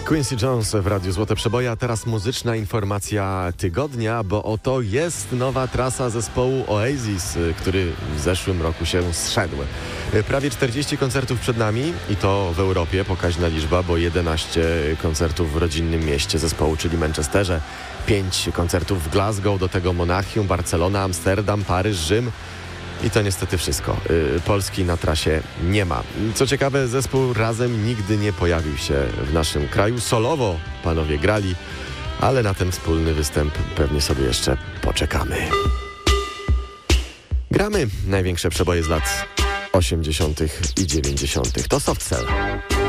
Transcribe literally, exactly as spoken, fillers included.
Quincy Jones w Radiu Złote Przeboje, a teraz muzyczna informacja tygodnia, bo oto jest nowa trasa zespołu Oasis, który w zeszłym roku się zszedł. Prawie czterdzieści koncertów przed nami i to w Europie, pokaźna liczba, bo jedenaście koncertów w rodzinnym mieście zespołu, czyli Manchesterze, pięć koncertów w Glasgow, do tego Monachium, Barcelona, Amsterdam, Paryż, Rzym. I to niestety wszystko. Polski na trasie nie ma. Co ciekawe, zespół Razem nigdy nie pojawił się w naszym kraju. Solowo panowie grali, ale na ten wspólny występ pewnie sobie jeszcze poczekamy. Gramy największe przeboje z lat osiemdziesiątych i dziewięćdziesiątych. To Soft Cell.